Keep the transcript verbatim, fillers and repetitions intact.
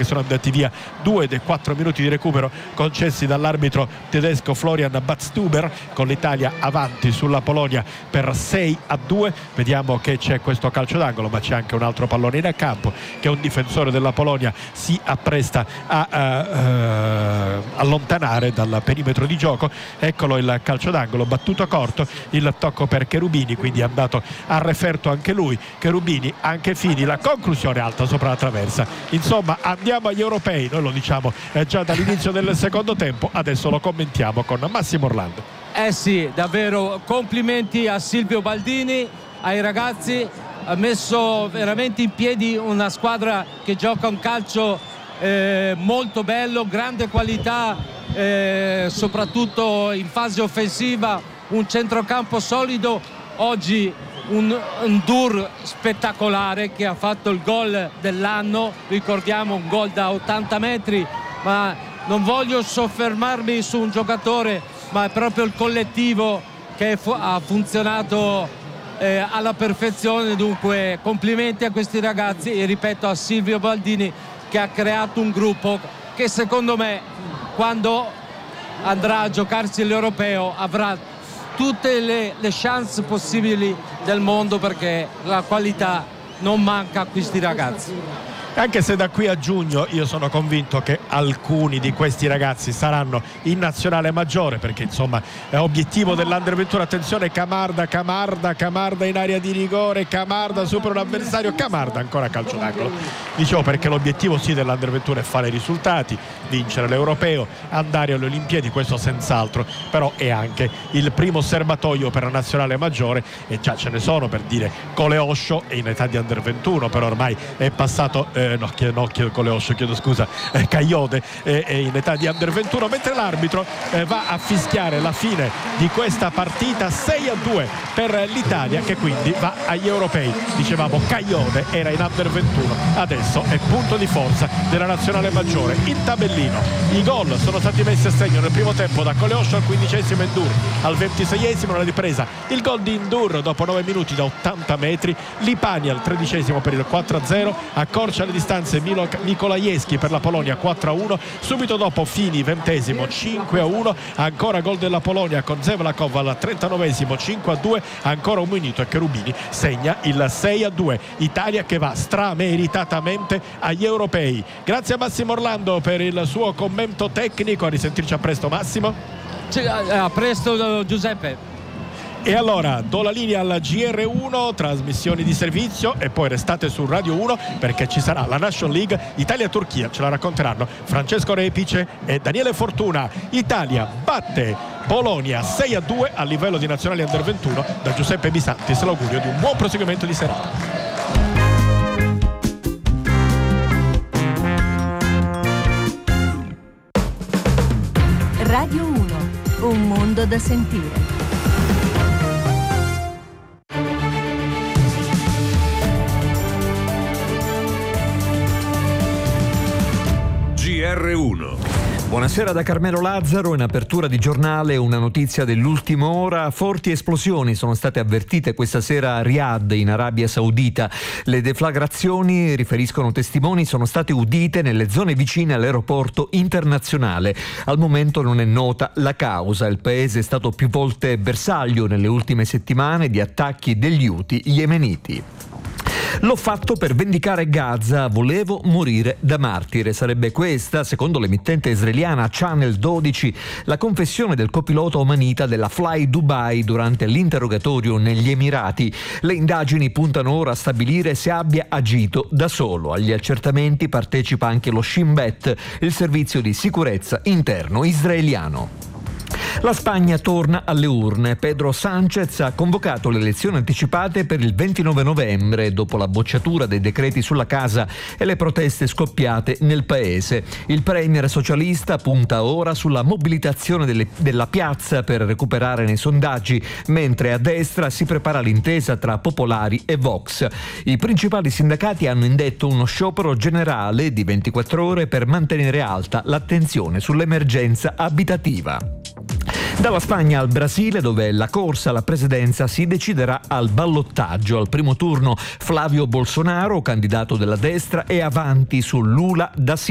che sono andati via due dei quattro minuti di recupero concessi dall'arbitro tedesco Florian Badstuber, con l'Italia avanti sulla Polonia per sei a due. Vediamo che c'è questo calcio d'angolo, ma c'è anche un altro pallone in campo che un difensore della Polonia si appresta a uh, uh, allontanare dal perimetro di gioco. Eccolo il calcio d'angolo battuto corto, il tocco per Cherubini, quindi è andato a referto anche lui. Cherubini, anche Fini, la conclusione alta sopra la traversa. Insomma, andiamo agli europei, noi lo diciamo eh, già dall'inizio del secondo tempo, adesso lo commentiamo con Massimo Orlando. Eh sì, davvero complimenti a Silvio Baldini, ai ragazzi, ha messo veramente in piedi una squadra che gioca un calcio eh, molto bello, grande qualità, eh, soprattutto in fase offensiva, un centrocampo solido. Oggi un, un Dur spettacolare che ha fatto il gol dell'anno, ricordiamo un gol da ottanta metri, ma non voglio soffermarmi su un giocatore, ma è proprio il collettivo che fu- ha funzionato eh, alla perfezione. Dunque complimenti a questi ragazzi e ripeto a Silvio Baldini, che ha creato un gruppo che secondo me quando andrà a giocarsi l'Europeo avrà tutte le, le chance possibili del mondo, perché la qualità non manca a questi ragazzi. Anche se da qui a giugno io sono convinto che alcuni di questi ragazzi saranno in nazionale maggiore, perché insomma è obiettivo dell'Under ventuno. Attenzione, Camarda, Camarda, Camarda in area di rigore, Camarda supera un avversario, Camarda ancora calcio d'angolo. Dicevo, perché l'obiettivo sì dell'Under ventuno è fare i risultati, vincere l'Europeo, andare alle Olimpiadi, questo senz'altro, però è anche il primo serbatoio per la nazionale maggiore, e già ce ne sono, per dire Coleoscio è in età di Under ventuno, però ormai è passato eh, Eh, no, no, chiedo Coleoscio, chiedo scusa, eh, Cagliode eh, è in età di Under ventuno, mentre l'arbitro eh, va a fischiare la fine di questa partita. Sei a due per l'Italia, che quindi va agli europei. Dicevamo, Cagliode era in Under ventuno, adesso è punto di forza della nazionale maggiore. In tabellino i gol sono stati messi a segno nel primo tempo da Coleoscio al quindicesimo, Ndur al ventiseiesimo, la ripresa il gol di Ndur dopo nove minuti da ottanta metri, Lipani al tredicesimo per il quattro a zero, accorcia le distanze Milo Nikolajewski per la Polonia quattro a uno, subito dopo Fini ventesimo cinque a uno, ancora gol della Polonia con Zevlakov al trentanovesimo cinque a due, ancora un minuto e Cherubini segna il sei a due. Italia che va strameritatamente agli europei. Grazie a Massimo Orlando per il suo commento tecnico, a risentirci a presto Massimo. A presto Giuseppe. E allora do la linea alla G R uno, trasmissioni di servizio, e poi restate su Radio uno perché ci sarà la National League Italia-Turchia, ce la racconteranno Francesco Repice e Daniele Fortuna. Italia batte Polonia sei a due a livello di nazionale Under ventuno. Da Giuseppe Bisantis l'augurio di un buon proseguimento di serata. Radio uno, un mondo da sentire. G R uno. Buonasera da Carmelo Lazzaro. In apertura di giornale una notizia dell'ultima ora. Forti esplosioni sono state avvertite questa sera a Riyadh, in Arabia Saudita. Le deflagrazioni, riferiscono testimoni, sono state udite nelle zone vicine all'aeroporto internazionale. Al momento non è nota la causa. Il paese è stato più volte bersaglio nelle ultime settimane di attacchi degli Houthi yemeniti. L'ho fatto per vendicare Gaza, volevo morire da martire. Sarebbe questa, secondo l'emittente israeliana Channel dodici, la confessione del copilota omanita della Fly Dubai durante l'interrogatorio negli Emirati. Le indagini puntano ora a stabilire se abbia agito da solo. Agli accertamenti partecipa anche lo Shin Bet, il servizio di sicurezza interno israeliano. La Spagna torna alle urne. Pedro Sánchez ha convocato le elezioni anticipate per il ventinove novembre dopo la bocciatura dei decreti sulla casa e le proteste scoppiate nel paese. Il premier socialista punta ora sulla mobilitazione delle, della piazza per recuperare nei sondaggi, mentre a destra si prepara l'intesa tra Popolari e Vox. I principali sindacati hanno indetto uno sciopero generale di ventiquattro ore per mantenere alta l'attenzione sull'emergenza abitativa. Dalla Spagna al Brasile, dove la corsa alla presidenza si deciderà al ballottaggio. Al primo turno Flavio Bolsonaro, candidato della destra, è avanti su Lula da Silva.